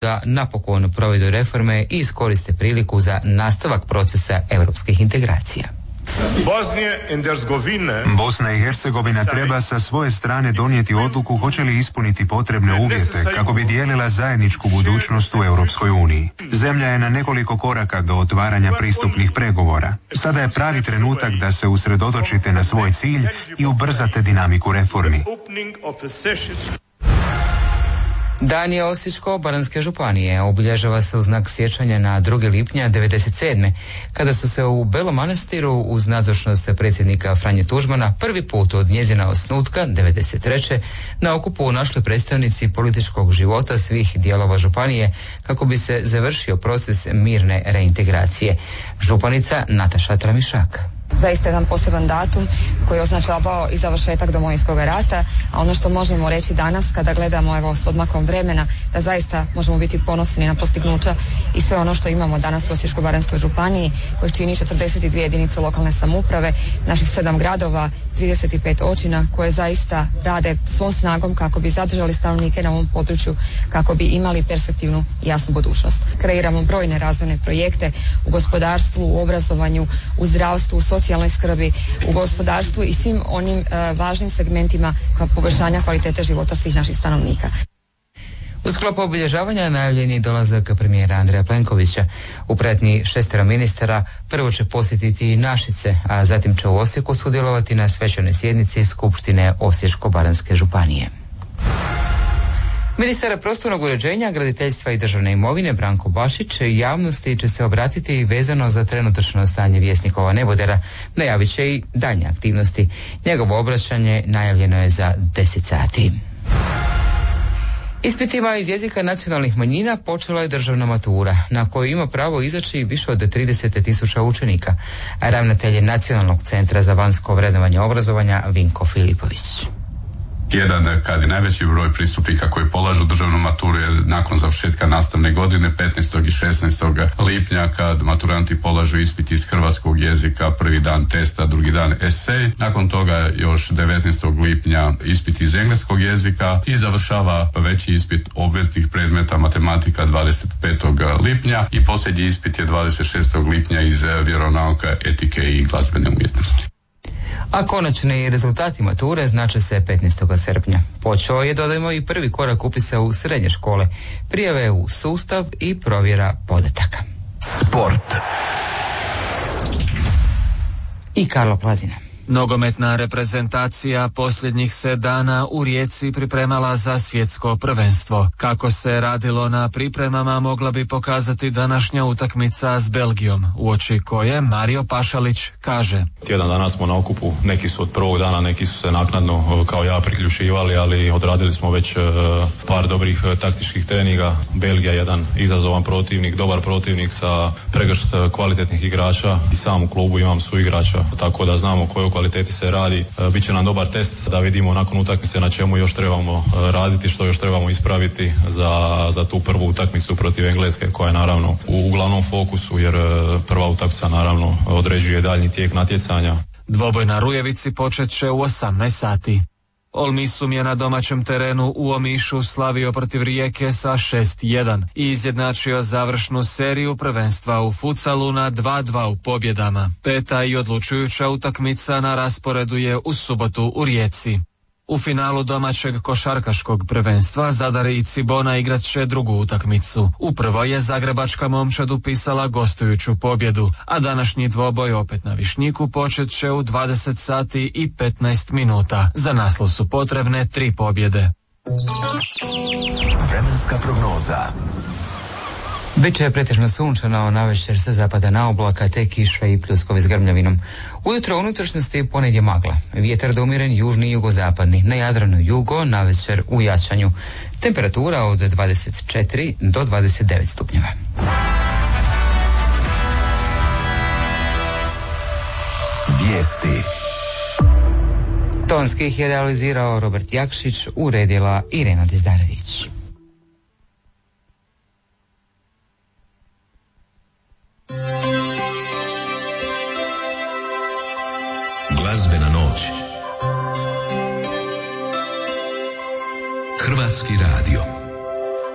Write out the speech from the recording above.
da napokon provedu reforme i iskoriste priliku za nastavak procesa europskih integracija. Bosna i Hercegovina treba sa svoje strane donijeti odluku hoće li ispuniti potrebne uvjete kako bi dijelila zajedničku budućnost u Europskoj uniji. Zemlja je na nekoliko koraka do otvaranja pristupnih pregovora. Sada je pravi trenutak da se usredotočite na svoj cilj i ubrzate dinamiku reformi. Dan je Osječko-baranjske županije obilježava se u znak sjećanja na 2. lipnja 1997. kada su se u Belom Manastiru uz nazočnost predsjednika Franje Tuđmana prvi put od njezina osnutka 1993. na okupu našli predstavnici političkog života svih dijelova županije kako bi se završio proces mirne reintegracije. Županica Nataša Tramišak. Zaista jedan poseban datum koji je označavao i završetak Domovinskog rata, a ono što možemo reći danas kada gledamo evo s odmakom vremena, da zaista možemo biti ponosni na postignuća i sve ono što imamo danas u Osječko-baranjskoj županiji koji čini 42 jedinice lokalne samouprave, naših 7 gradova, 35 općina koje zaista rade svom snagom kako bi zadržali stanovnike na ovom području, kako bi imali perspektivnu i jasnu budućnost. Kreiramo brojne razvojne projekte u gospodarstvu, u obrazovanju, u zdravstvu, u socijalnoj skrbi, u gospodarstvu i svim onim važnim segmentima poboljšanja kvalitete života svih naših stanovnika. U sklopu obilježavanja najavljeni dolazak premijera Andreja Plenkovića. U pratnji 6 ministara prvo će posjetiti Našice, a zatim će u Osijeku sudjelovati na svečanoj sjednici Skupštine Osječko-baranjske županije. Ministar prostornog uređenja, graditeljstva i državne imovine Branko Bašić javnosti će se obratiti vezano za trenutačno stanje Vjesnikova nebodera. Najavit će i daljnje aktivnosti. Njegovo obraćanje najavljeno je za 10 sati. Ispitima iz jezika nacionalnih manjina počela je državna matura, na koju ima pravo izaći više od 30.000 učenika. Ravnatelj Nacionalnog centra za vanjsko vrednovanje obrazovanja Vinko Filipović. Jedan kad je najveći broj pristupnika koji polažu državnu maturu je nakon završetka nastavne godine 15. i 16. lipnja kad maturanti polažu ispit iz hrvatskog jezika, prvi dan testa, drugi dan esej. Nakon toga još 19. lipnja ispit iz engleskog jezika i završava veći ispit obveznih predmeta matematika 25. lipnja i posljednji ispit je 26. lipnja iz vjeronauka, etike i glazbene umjetnosti. A konačni rezultati mature znače se 15. srpnja. Počeo je, dodajmo, i prvi korak upisa u srednje škole, prijave u sustav i provjera podataka. Sport. I Karlo Plazina. Nogometna reprezentacija posljednjih se dana u Rijeci pripremala za svjetsko prvenstvo. Kako se radilo na pripremama mogla bi pokazati današnja utakmica s Belgijom, uoči koje Mario Pašalić kaže: Tjedan dana smo na okupu, neki su od prvog dana, neki su se naknadno kao ja priključivali, ali odradili smo već par dobrih taktičkih treninga. Belgija je jedan izazovan protivnik, dobar protivnik sa pregršt kvalitetnih igrača i sam u klubu imam suigrača, tako da znamo koju kvaliteti se radi. Biće nam dobar test da vidimo nakon utakmice na čemu još trebamo raditi, što još trebamo ispraviti za tu prvu utakmicu protiv Engleske koja je naravno u glavnom fokusu jer prva utakmica naravno određuje daljnji tijek natjecanja. Dvoboj na Rujevici počet će u 18 sati. Olmisum je na domaćem terenu u Omišu slavio protiv Rijeke sa 6-1 i izjednačio završnu seriju prvenstva u futsalu na 2-2 u pobjedama. Peta i odlučujuća utakmica na rasporedu je u subotu u Rijeci. U finalu domaćeg košarkaškog prvenstva Zadar i Cibona igrat će drugu utakmicu. U prvoj je zagrebačka momčad upisala gostujuću pobjedu, a današnji dvoboj opet na Višnjiku počet će u 20 sati i 15 minuta. Za naslov su potrebne 3 pobjede. Vremenska prognoza. Biće je pretežno sunčano, navečer se zapada na oblaka te kiša i pljuskovi s grmljavinom. Ujutro u unutrašnjosti ponegdje magla. Vjetar da umiren južni i jugozapadni, na Jadranu jugo, navečer u jačanju. Temperatura od 24 do 29 stupnjeva. Vijesti. Tonski ih je realizirao Robert Jakšić, uredila Irena Dizdarević. Glazbena noć. Hrvatski radio.